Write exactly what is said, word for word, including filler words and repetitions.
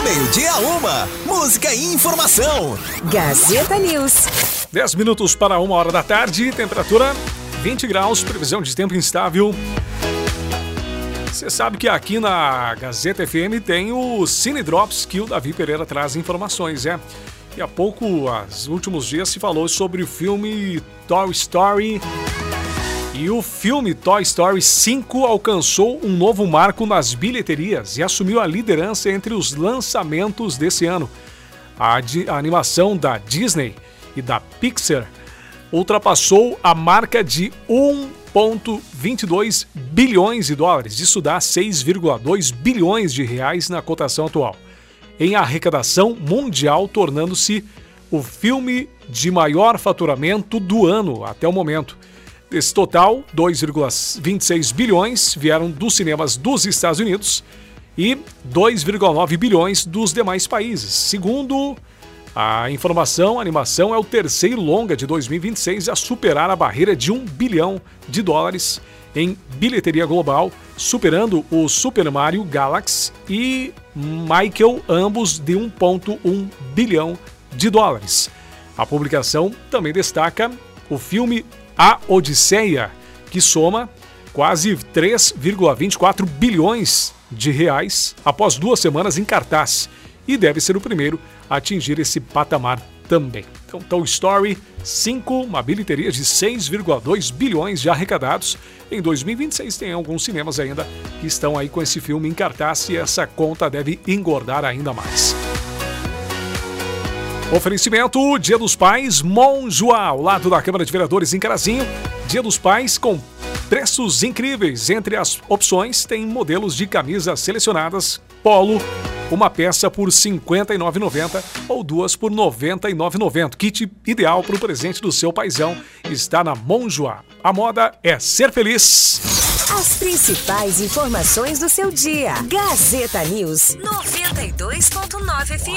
meio-dia a uma, música e informação. Gazeta News. dez minutos para uma hora da tarde, temperatura vinte graus, previsão de tempo instável. Você sabe que aqui na Gazeta F M tem o Cine Drops, que o Davi Pereira traz informações, é? E há pouco, nos últimos dias, se falou sobre o filme Toy Story. E o filme Toy Story cinco alcançou um novo marco nas bilheterias e assumiu a liderança entre os lançamentos desse ano. A, di- a animação da Disney e da Pixar ultrapassou a marca de um vírgula vinte e dois bilhões de dólares. Isso dá seis vírgula dois bilhões de reais na cotação atual, em arrecadação mundial, tornando-se o filme de maior faturamento do ano até o momento. Desse total, dois vírgula vinte e seis bilhões vieram dos cinemas dos Estados Unidos e dois vírgula nove bilhões dos demais países. Segundo a informação, a animação é o terceiro longa de dois mil e vinte e seis a superar a barreira de um bilhão de dólares em bilheteria global, superando o Super Mario Galaxy e Michael, ambos de um vírgula um bilhão de dólares. A publicação também destaca o filme A Odisseia, que soma quase três vírgula vinte e quatro bilhões de reais após duas semanas em cartaz e deve ser o primeiro a atingir esse patamar também. Então, Toy Story cinco, uma bilheteria de seis vírgula dois bilhões já arrecadados. Em dois mil e vinte e seis tem alguns cinemas ainda que estão aí com esse filme em cartaz e essa conta deve engordar ainda mais. Oferecimento Dia dos Pais Monjoá, ao lado da Câmara de Vereadores em Carazinho. Dia dos Pais com preços incríveis. Entre as opções tem modelos de camisas selecionadas, polo, uma peça por cinquenta e nove reais e noventa centavos ou duas por noventa e nove reais e noventa centavos. Kit ideal para o presente do seu paizão está na Monjoá. A moda é ser feliz. As principais informações do seu dia. Gazeta News noventa e dois ponto nove F M.